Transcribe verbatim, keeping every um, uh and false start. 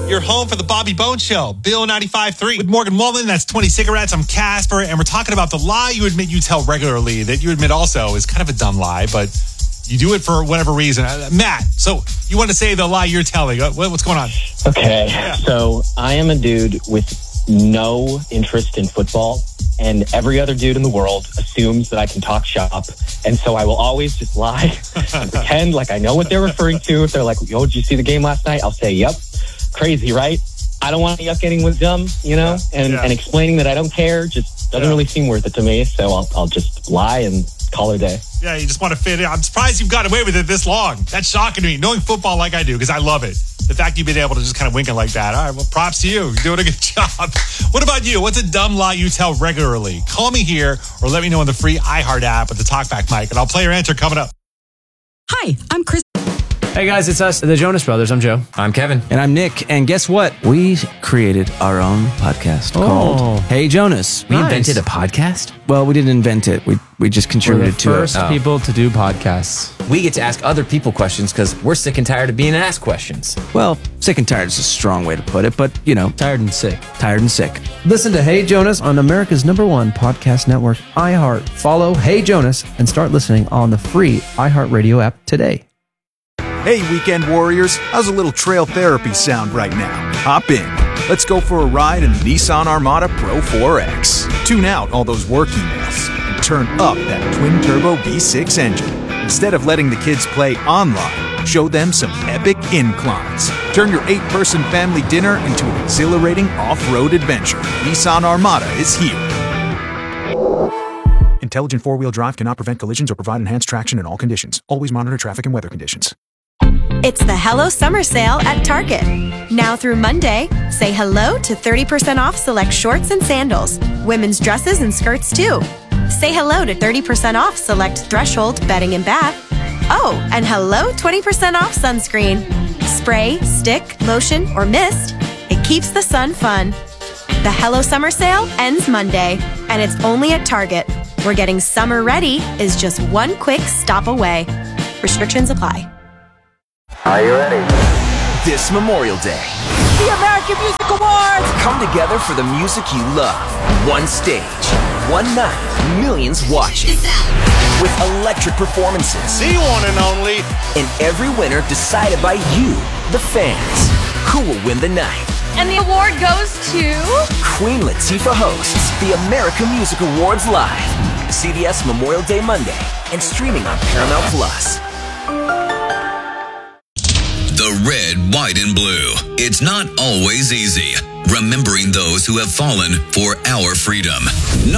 You're home for the Bobby Bones Show. Bill ninety-five point three with Morgan Wallen. That's twenty cigarettes. I'm Casper, and we're talking about the lie you admit you tell regularly that you admit also is kind of a dumb lie, but you do it for whatever reason. Uh, Matt, so you want to say the lie you're telling. Uh, what, what's going on? Okay, Yeah. So I am a dude with no interest in football, and every other dude in the world assumes that I can talk shop, and so I will always just lie and pretend like I know what they're referring to. If they're like, yo, did you see the game last night? I'll say, yep. Crazy, right? I don't want to yuck getting with them, you know, Yeah. and, Yeah. and explaining that I don't care just doesn't Yeah. really seem worth it to me, so I'll, I'll just lie and call it a day. Yeah, you just want to fit in. I'm surprised you've got away with it this long. That's shocking to me, knowing football like I do, because I love it. The fact you've been able to just kind of wink it like that. All right, well, props to you. You're doing a good job. What about you? What's a dumb lie you tell regularly? Call me here or let me know on the free iHeart app with the TalkBack mic, and I'll play your answer coming up. Hi, I'm Chris. Hey guys, it's us, the Jonas Brothers. I'm Joe. I'm Kevin. And I'm Nick. And guess what? We created our own podcast Oh. called Hey Jonas. We Nice. invented a podcast? Well, we didn't invent it. We we just We're the contributed to first it. Oh. people to do podcasts. We get to ask other people questions because we're sick and tired of being asked questions. Well, sick and tired is a strong way to put it, but you know, Tired and sick. tired and sick. Listen to Hey Jonas on America's number one podcast network, iHeart. Follow Hey Jonas and start listening on the free iHeartRadio app today. Hey, weekend warriors, how's a little trail therapy sound right now? Hop in. Let's go for a ride in the Nissan Armada Pro four X. Tune out all those work emails and turn up that twin-turbo V six engine. Instead of letting the kids play online, show them some epic inclines. Turn your eight-person family dinner into an exhilarating off-road adventure. Nissan Armada is here. Intelligent four-wheel drive cannot prevent collisions or provide enhanced traction in all conditions. Always monitor traffic and weather conditions. It's the Hello Summer Sale at Target. Now through Monday, say hello to thirty percent off select shorts and sandals, women's dresses and skirts too. Say hello to thirty percent off select Threshold bedding and bath. Oh, and hello twenty percent off sunscreen. Spray, stick, lotion, or mist, it keeps the sun fun. The Hello Summer Sale ends Monday, and it's only at Target, where getting summer ready is just one quick stop away. Restrictions apply. Are you ready? This Memorial Day, The American Music Awards! come together for the music you love. One stage, one night, millions watching. With electric performances. The one and only. And every winner decided by you, the fans. Who will win the night? And the award goes to... Queen Latifah hosts the American Music Awards live. C B S Memorial Day Monday and streaming on Paramount Plus. The red, white, and blue. It's not always easy. Remembering those who have fallen for our freedom.